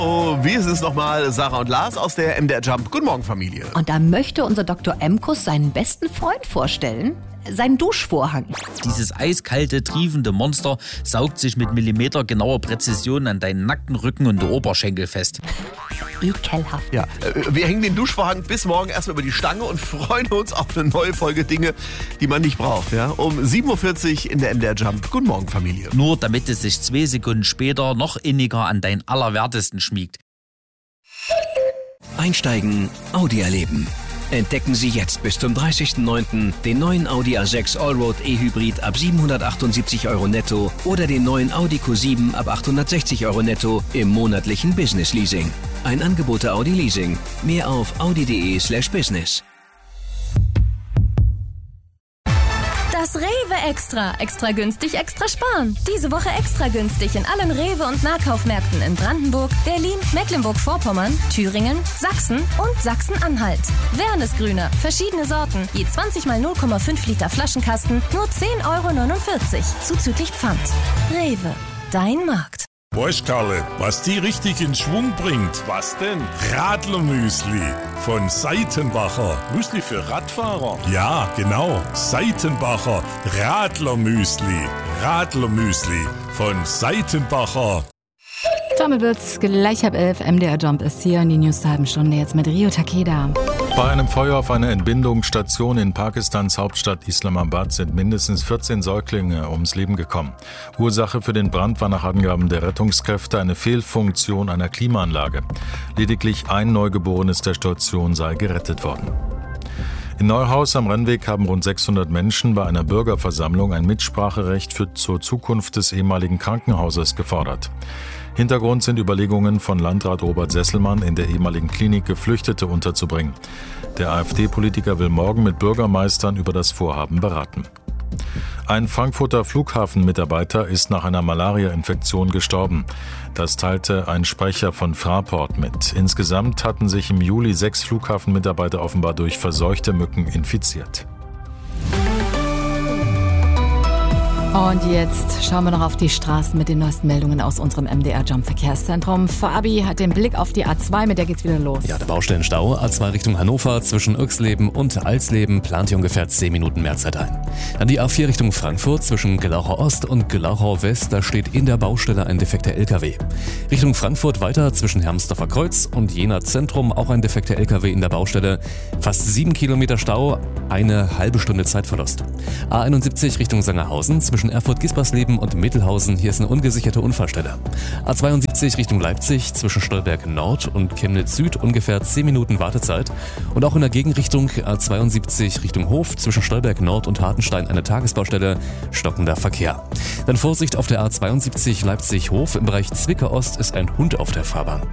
Oh, wie ist es nochmal? Sarah und Lars aus der MDR Jump. Guten Morgen, Familie. Und da möchte unser Dr. Emkus seinen besten Freund vorstellen. Seinen Duschvorhang. Dieses eiskalte, triefende Monster saugt sich mit millimetergenauer Präzision an deinen nackten Rücken und Oberschenkel fest. Ekelhaft. Ja, wir hängen den Duschvorhang bis morgen erstmal über die Stange und freuen uns auf eine neue Folge Dinge, die man nicht braucht. Ja? Um 7.40 Uhr in der MDR Jump. Guten Morgen, Familie. Nur damit es sich 2 Sekunden später noch inniger an dein Allerwertesten schmiegt. Einsteigen, Audi erleben. Entdecken Sie jetzt bis zum 30.09. den neuen Audi A6 Allroad E-Hybrid ab 778 € netto oder den neuen Audi Q7 ab 860 € netto im monatlichen Business Leasing. Ein Angebot der Audi Leasing. Mehr auf audi.de/business. Das Rewe Extra. Extra günstig, extra sparen. Diese Woche extra günstig in allen Rewe- und Nahkaufmärkten in Brandenburg, Berlin, Mecklenburg-Vorpommern, Thüringen, Sachsen und Sachsen-Anhalt. Wernesgrüner, verschiedene Sorten, je 20 mal 0,5 Liter Flaschenkasten, nur 10,49 € zuzüglich Pfand. Rewe, dein Markt. Weißt Karle, was die richtig in Schwung bringt? Was denn? Radlermüsli von Seitenbacher. Müsli für Radfahrer? Ja, genau. Seitenbacher Radlermüsli. Radlermüsli von Seitenbacher. Damit wird's gleich 10:30. MDR Jump ist hier in die News der halben Stunde jetzt mit Rio Takeda. Bei einem Feuer auf einer Entbindungsstation in Pakistans Hauptstadt Islamabad sind mindestens 14 Säuglinge ums Leben gekommen. Ursache für den Brand war nach Angaben der Rettungskräfte eine Fehlfunktion einer Klimaanlage. Lediglich ein Neugeborenes der Station sei gerettet worden. In Neuhaus am Rennweg haben rund 600 Menschen bei einer Bürgerversammlung ein Mitspracherecht zur Zukunft des ehemaligen Krankenhauses gefordert. Hintergrund sind Überlegungen von Landrat Robert Sesselmann, in der ehemaligen Klinik Geflüchtete unterzubringen. Der AfD-Politiker will morgen mit Bürgermeistern über das Vorhaben beraten. Ein Frankfurter Flughafenmitarbeiter ist nach einer Malaria-Infektion gestorben. Das teilte ein Sprecher von Fraport mit. Insgesamt hatten sich im Juli 6 Flughafenmitarbeiter offenbar durch verseuchte Mücken infiziert. Und jetzt schauen wir noch auf die Straßen mit den neuesten Meldungen aus unserem MDR Jump Verkehrszentrum. Fabi hat den Blick auf die A2, mit der geht's wieder los. Ja, der Baustellenstau A2 Richtung Hannover zwischen Irxleben und Alsleben plant hier ungefähr 10 Minuten mehr Zeit ein. Dann die A4 Richtung Frankfurt zwischen Gelauchau Ost und Gelauchau West, da steht in der Baustelle ein defekter LKW. Richtung Frankfurt weiter zwischen Hermsdorfer Kreuz und Jena Zentrum auch ein defekter LKW in der Baustelle. Fast 7 Kilometer Stau, eine halbe Stunde Zeitverlust. A71 Richtung Sangerhausen zwischen Erfurt-Gispersleben und Mittelhausen, hier ist eine ungesicherte Unfallstelle. A72 Richtung Leipzig zwischen Stolberg Nord und Chemnitz Süd ungefähr 10 Minuten Wartezeit. Und auch in der Gegenrichtung A72 Richtung Hof zwischen Stolberg Nord und Hartenstein eine Tagesbaustelle, stockender Verkehr. Dann Vorsicht auf der A72 Leipzig-Hof, im Bereich Zwickau Ost ist ein Hund auf der Fahrbahn.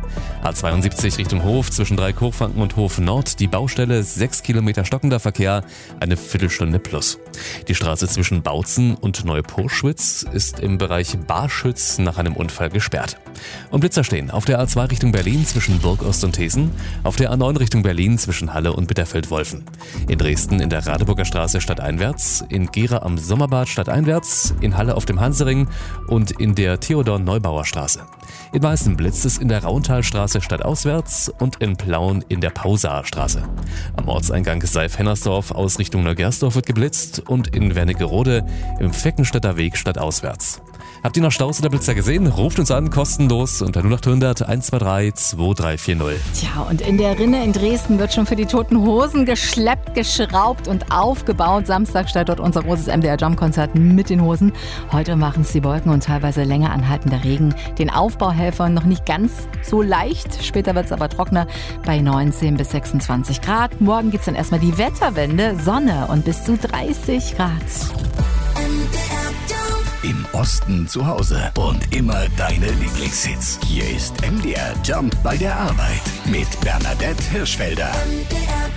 A72 Richtung Hof zwischen Dreieck-Hochfranken und Hof Nord, die Baustelle 6 Kilometer stockender Verkehr, eine Viertelstunde plus. Die Straße zwischen Bautzen und Neuporschwitz ist im Bereich Barschütz nach einem Unfall gesperrt. Und Blitzer stehen auf der A2 Richtung Berlin zwischen Burgost und Thesen, auf der A9 Richtung Berlin zwischen Halle und Bitterfeld-Wolfen. In Dresden in der Radeburger Straße stadteinwärts, in Gera am Sommerbad stadteinwärts, in Halle auf dem Hansering und in der Theodor-Neubauer Straße. In Meißen blitzt es in der Rauntalstraße stadtauswärts und in Plauen in der Pausaer Straße. Am Ortseingang Seif-Hennersdorf aus Richtung Neugersdorf wird geblitzt und in Wernigerode im Feckenstädter Weg stadtauswärts. Habt ihr noch Staus oder Blitzer gesehen? Ruft uns an, kostenlos unter 0800 123 2340. Tja, und in der Rinne in Dresden wird schon für die Toten Hosen geschleppt, geschraubt und aufgebaut. Samstag startet dort unser großes MDR-Jump-Konzert mit den Hosen. Heute machen es die Wolken und teilweise länger anhaltender Regen den Aufbauhelfern noch nicht ganz so leicht. Später wird es aber trockener bei 19 bis 26 Grad. Morgen gibt es dann erstmal die Wetterwende, Sonne und bis zu 30 Grad. Im Osten zu Hause und immer deine Lieblingshits. Hier ist MDR Jump bei der Arbeit mit Bernadette Hirschfelder. MDR